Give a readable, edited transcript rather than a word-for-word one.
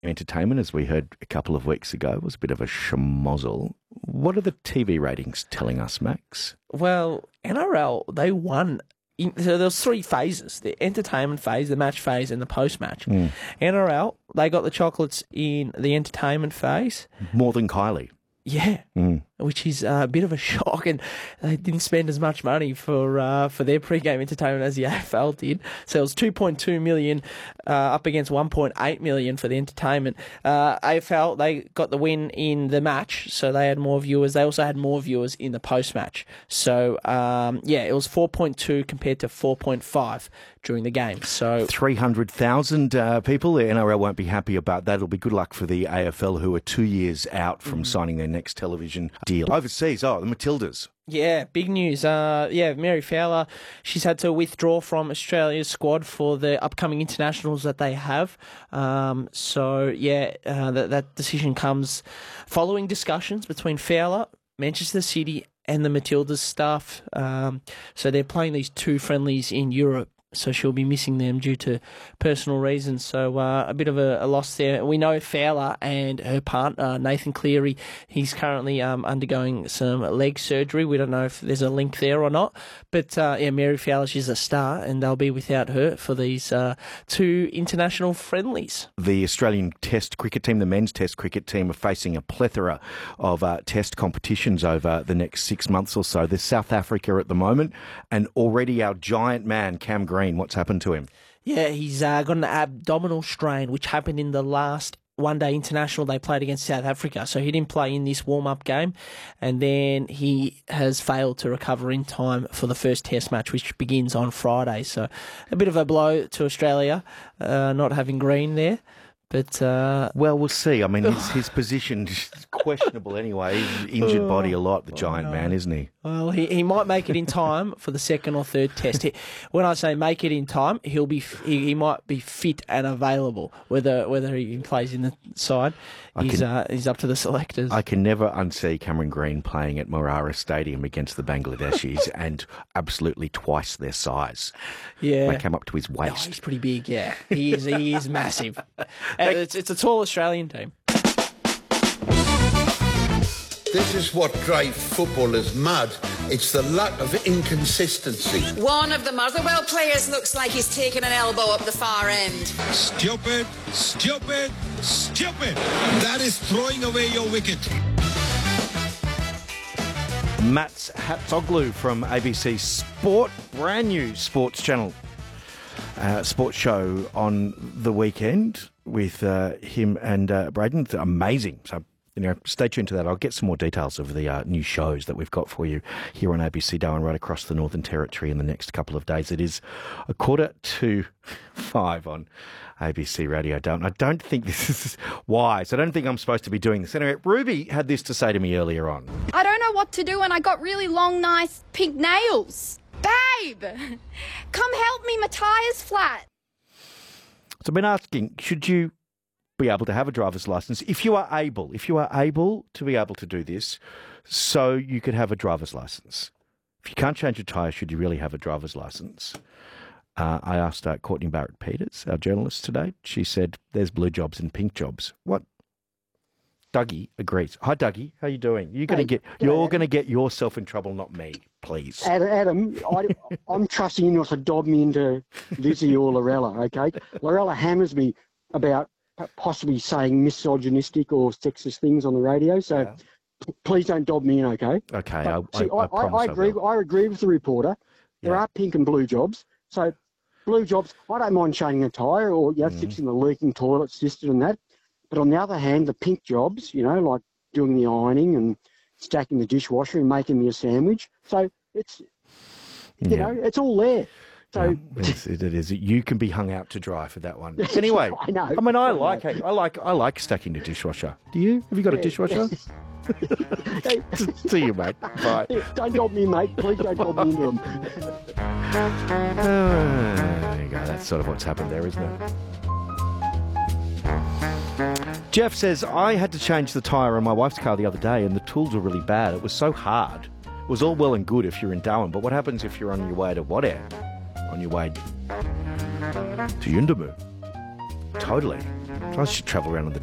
Entertainment, as we heard a couple of weeks ago, was a bit of a schmozzle. What are the TV ratings telling us, Max? Well, NRL, they won. So there was 3 phases: the entertainment phase, the match phase, and the post-match. NRL, they got the chocolates in the entertainment phase. More than Kylie. Yeah, which is a bit of a shock, and they didn't spend as much money for their pre-game entertainment as the AFL did. So it was 2.2 million up against 1.8 million for the entertainment. AFL, they got the win in the match, so they had more viewers. They also had more viewers in the post-match. So it was 4.2 compared to 4.5 during the game. So 300,000 people. The NRL won't be happy about that. It'll be good luck for the AFL, who are 2 years out from signing their next television deal. Overseas, the Matildas. Yeah, big news. Mary Fowler, she's had to withdraw from Australia's squad for the upcoming internationals that they have. That decision comes following discussions between Fowler, Manchester City, and the Matildas staff. So they're playing these 2 friendlies in Europe. So she'll be missing them due to personal reasons. So a bit of a loss there. We know Fowler and her partner, Nathan Cleary, he's currently undergoing some leg surgery. We don't know if there's a link there or not. But Mary Fowler, she's a star, and they'll be without her for these 2 international friendlies. The Australian Test cricket team, the men's Test cricket team, are facing a plethora of Test competitions over the next 6 months or so. There's South Africa at the moment, and already our giant man, Cam Green, what's happened to him? Yeah, he's got an abdominal strain, which happened in the last one-day international they played against South Africa. So he didn't play in this warm-up game, and then he has failed to recover in time for the first Test match, which begins on Friday. So a bit of a blow to Australia, not having Green there. But well, we'll see. I mean, his position is questionable anyway. He's injured body a lot, the giant man, isn't he? Well, he might make it in time for the second or third Test. When I say make it in time, he might be fit and available. Whether he plays in the side, he's up to the selectors. I can never unsee Cameron Green playing at Morara Stadium against the Bangladeshis and absolutely twice their size. Yeah, they came up to his waist. Oh, he's pretty big. Yeah, he is massive. It's a tall Australian team. This is what drives footballers mad. It's the lack of inconsistency. One of the Motherwell players looks like he's taken an elbow up the far end. Stupid, stupid, stupid. That is throwing away your wicket. Mats Hatzoglu from ABC Sport, brand new sports channel. Sports show on the weekend with him and Braden. It's amazing. So, stay tuned to that. I'll get some more details of the new shows that we've got for you here on ABC Darwin, right across the Northern Territory in the next couple of days. It is 4:45 on ABC Radio Darwin. I don't think this is wise. I don't think I'm supposed to be doing this. Anyway, Ruby had this to say to me earlier on. I don't know what to do and I got really long, nice pink nails. Babe, come help me, my tyre's flat. So I've been asking, should you be able to have a driver's license if you are able to be able to do this, so you could have a driver's license? If you can't change a tyre, should you really have a driver's license? I asked Courtney Barrett-Peters, our journalist, today. She said there's blue jobs and pink jobs. What? Dougie agrees. Hi, Dougie. How you doing? You're going to get yourself in trouble, not me, please. Adam, I'm trusting you not to dob me into Lizzie or Lorella, okay? Lorella hammers me about possibly saying misogynistic or sexist things on the radio, so please don't dob me in, okay? Okay, I promise I agree. I agree with the reporter. There are pink and blue jobs. So blue jobs, I don't mind changing a tyre or fixing the leaking toilet system and that. But on the other hand, the pink jobs, like doing the ironing and stacking the dishwasher and making me a sandwich. So it's, it's all there. So it is. You can be hung out to dry for that one. Anyway, I know. I mean, I like stacking the dishwasher. Do you? Have you got a dishwasher? See you, mate. Bye. Don't dob me, mate. Please don't dob me into them. There you go. That's sort of what's happened there, isn't it? Jeff says, I had to change the tyre on my wife's car the other day and the tools were really bad. It was so hard. It was all well and good if you're in Darwin, but what happens if you're on your way to Wadair? On your way to Yuendumu? Totally. I should travel around on the